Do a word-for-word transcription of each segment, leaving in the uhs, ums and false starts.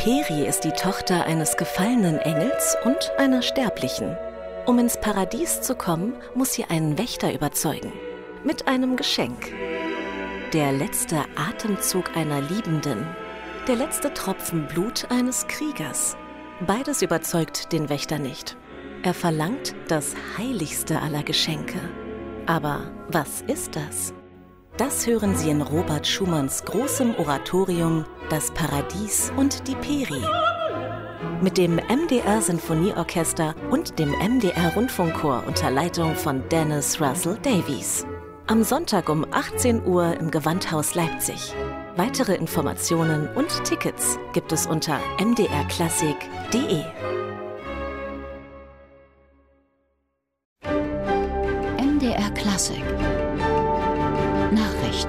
Peri ist die Tochter eines gefallenen Engels und einer Sterblichen. Um ins Paradies zu kommen, muss sie einen Wächter überzeugen. Mit einem Geschenk. Der letzte Atemzug einer Liebenden. Der letzte Tropfen Blut eines Kriegers. Beides überzeugt den Wächter nicht. Er verlangt das heiligste aller Geschenke. Aber was ist das? Das hören Sie in Robert Schumanns großem Oratorium »Das Paradies und die Peri«. Mit dem M D R-Sinfonieorchester und dem M D R-Rundfunkchor unter Leitung von Dennis Russell Davies. Am Sonntag um achtzehn Uhr im Gewandhaus Leipzig. Weitere Informationen und Tickets gibt es unter m d r klassik punkt d e. M D R Klassik Nachrichten.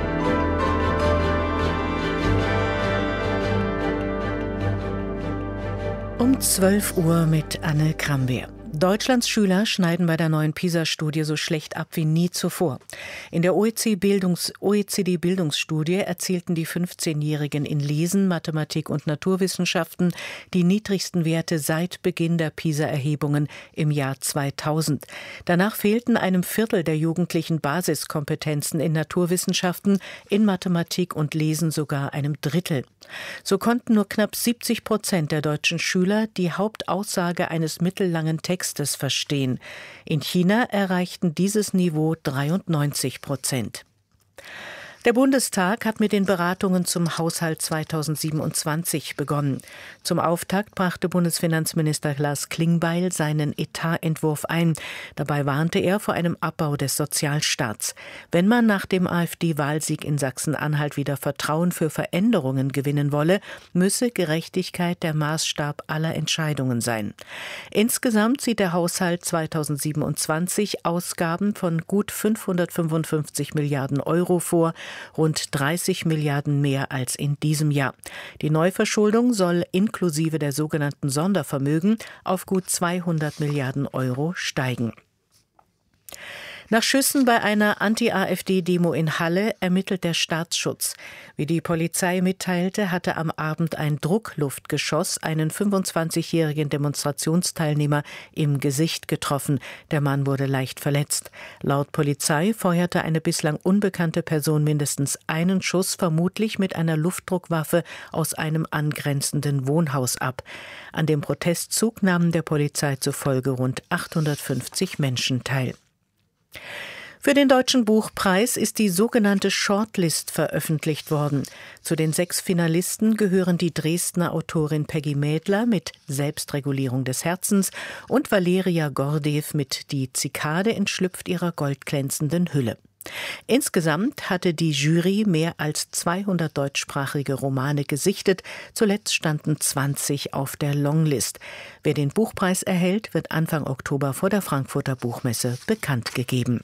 Um zwölf Uhr mit Anne Kramwehr. Deutschlands Schüler schneiden bei der neuen PISA-Studie so schlecht ab wie nie zuvor. In der O E C D-Bildungsstudie erzielten die fünfzehnjährigen in Lesen, Mathematik und Naturwissenschaften die niedrigsten Werte seit Beginn der PISA-Erhebungen im Jahr zweitausend. Danach fehlten einem Viertel der Jugendlichen Basiskompetenzen in Naturwissenschaften, in Mathematik und Lesen sogar einem Drittel. So konnten nur knapp siebzig Prozent der deutschen Schüler die Hauptaussage eines mittellangen Textes verstehen. In China erreichten dieses Niveau dreiundneunzig Prozent. Der Bundestag hat mit den Beratungen zum Haushalt zweitausendsiebenundzwanzig begonnen. Zum Auftakt brachte Bundesfinanzminister Lars Klingbeil seinen Etatentwurf ein. Dabei warnte er vor einem Abbau des Sozialstaats. Wenn man nach dem AfD-Wahlsieg in Sachsen-Anhalt wieder Vertrauen für Veränderungen gewinnen wolle, müsse Gerechtigkeit der Maßstab aller Entscheidungen sein. Insgesamt sieht der Haushalt zweitausendsiebenundzwanzig Ausgaben von gut fünfhundertfünfundfünfzig Milliarden Euro vor, rund dreißig Milliarden mehr als in diesem Jahr. Die Neuverschuldung soll inklusive der sogenannten Sondervermögen auf gut zweihundert Milliarden Euro steigen. Nach Schüssen bei einer Anti-AfD-Demo in Halle ermittelt der Staatsschutz. Wie die Polizei mitteilte, hatte am Abend ein Druckluftgeschoss einen fünfundzwanzigjährigen Demonstrationsteilnehmer im Gesicht getroffen. Der Mann wurde leicht verletzt. Laut Polizei feuerte eine bislang unbekannte Person mindestens einen Schuss, vermutlich mit einer Luftdruckwaffe aus einem angrenzenden Wohnhaus ab. An dem Protestzug nahmen der Polizei zufolge rund achthundertfünfzig Menschen teil. Für den Deutschen Buchpreis ist die sogenannte Shortlist veröffentlicht worden. Zu den sechs Finalisten gehören die Dresdner Autorin Peggy Mädler mit Selbstregulierung des Herzens und Valeria Gordew mit Die Zikade entschlüpft ihrer goldglänzenden Hülle. Insgesamt hatte die Jury mehr als zweihundert deutschsprachige Romane gesichtet. Zuletzt standen zwanzig auf der Longlist. Wer den Buchpreis erhält, wird Anfang Oktober vor der Frankfurter Buchmesse bekannt gegeben.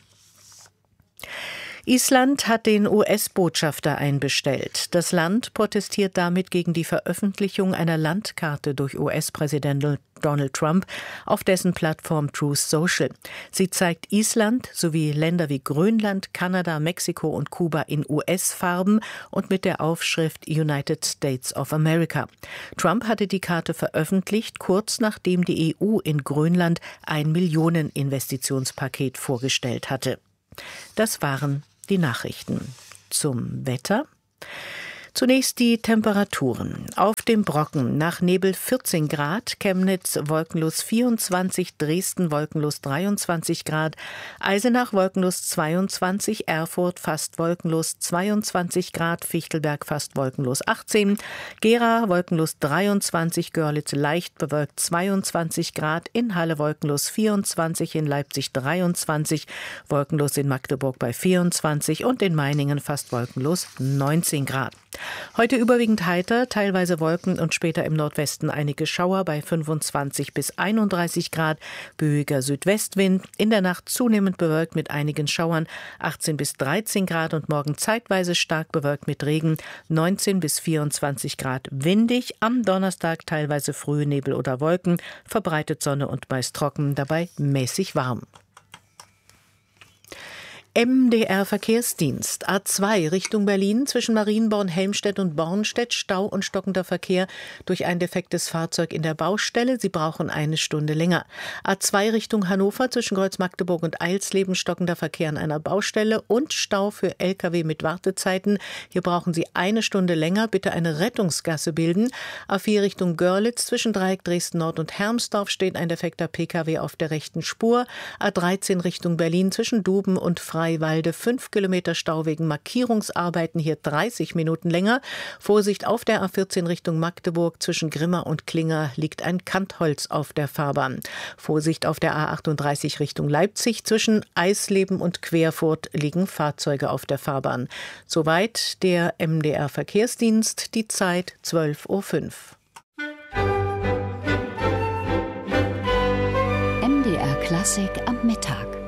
Island hat den U S-Botschafter einbestellt. Das Land protestiert damit gegen die Veröffentlichung einer Landkarte durch U S-Präsident Donald Trump auf dessen Plattform Truth Social. Sie zeigt Island sowie Länder wie Grönland, Kanada, Mexiko und Kuba in U S-Farben und mit der Aufschrift United States of America. Trump hatte die Karte veröffentlicht, kurz nachdem die E U in Grönland ein Millionen-Investitionspaket vorgestellt hatte. Das waren die Nachrichten. Zum Wetter. Zunächst die Temperaturen. Auf dem Brocken nach Nebel vierzehn Grad, Chemnitz wolkenlos vierundzwanzig, Dresden wolkenlos dreiundzwanzig Grad, Eisenach wolkenlos zweiundzwanzig, Erfurt fast wolkenlos zweiundzwanzig Grad, Fichtelberg fast wolkenlos achtzehn, Gera wolkenlos dreiundzwanzig, Görlitz leicht bewölkt zweiundzwanzig Grad, in Halle wolkenlos vierundzwanzig, in Leipzig dreiundzwanzig, wolkenlos in Magdeburg bei vierundzwanzig und in Meiningen fast wolkenlos neunzehn Grad. Heute überwiegend heiter, teilweise Wolken und später im Nordwesten einige Schauer bei fünfundzwanzig bis einunddreißig Grad, böiger Südwestwind, in der Nacht zunehmend bewölkt mit einigen Schauern, achtzehn bis dreizehn Grad und morgen zeitweise stark bewölkt mit Regen, neunzehn bis vierundzwanzig Grad windig, am Donnerstag teilweise frühe Nebel oder Wolken, verbreitet Sonne und meist trocken, dabei mäßig warm. M D R-Verkehrsdienst. A zwei Richtung Berlin zwischen Marienborn, Helmstedt und Bornstedt. Stau und stockender Verkehr durch ein defektes Fahrzeug in der Baustelle. Sie brauchen eine Stunde länger. A zwei Richtung Hannover zwischen Kreuz Magdeburg und Eilsleben. Stockender Verkehr an einer Baustelle und Stau für L K W mit Wartezeiten. Hier brauchen Sie eine Stunde länger. Bitte eine Rettungsgasse bilden. A vier Richtung Görlitz zwischen Dreieck Dresden Nord und Hermsdorf steht ein defekter P K W auf der rechten Spur. A dreizehn Richtung Berlin zwischen Duben und Freiwalde fünf Kilometer Stau wegen Markierungsarbeiten, hier dreißig Minuten länger. Vorsicht auf der A vierzehn Richtung Magdeburg zwischen Grimma und Klinger liegt ein Kantholz auf der Fahrbahn. Vorsicht auf der A achtunddreißig Richtung Leipzig zwischen Eisleben und Querfurt liegen Fahrzeuge auf der Fahrbahn. Soweit der M D R-Verkehrsdienst, die Zeit zwölf Uhr fünf. M D R Klassik am Mittag.